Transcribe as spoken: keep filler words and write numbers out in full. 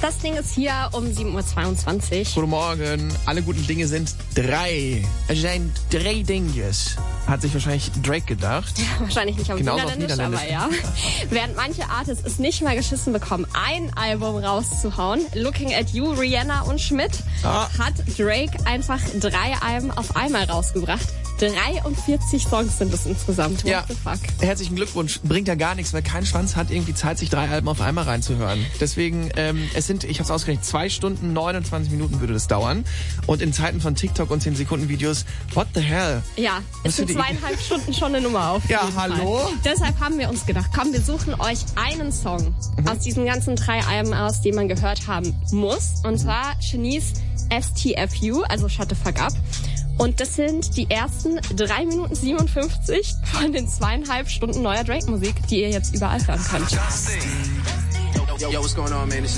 Das Ding ist hier um sieben Uhr zweiundzwanzig. Guten Morgen. Alle guten Dinge sind drei. Es sind drei Dinge. Hat sich wahrscheinlich Drake gedacht. Ja, wahrscheinlich nicht auf Genauso Niederländisch, auf Niederländisch, aber ja. Während manche Artists es nicht mal geschissen bekommen, ein Album rauszuhauen, Looking at You, Rihanna und Schmidt, Ah. hat Drake einfach drei Alben auf einmal rausgebracht. dreiundvierzig Songs sind es insgesamt. What Ja. the fuck? Herzlichen Glückwunsch. Bringt ja gar nichts, weil kein Schwanz hat irgendwie Zeit, sich drei Alben auf einmal reinzuhören. Deswegen, ähm, es sind, ich habe es ausgerechnet, zwei Stunden, neunundzwanzig Minuten würde das dauern. Und in Zeiten von TikTok und zehn Sekunden Videos, what the hell? Ja, es Was für sind die- zweieinhalb Stunden schon eine Nummer auf. Ja, jeden hallo? Fall. Deshalb haben wir uns gedacht, komm, wir suchen euch einen Song Mhm. aus diesen ganzen drei Alben aus, den man gehört haben muss. Und zwar Shanice S T F U, also Shut the Fuck Up. Und das sind die ersten drei Minuten siebenundfünfzig von den zweieinhalb Stunden neuer Drake-Musik, die ihr jetzt überall hören könnt. Yo, yo, what's going on, man? This is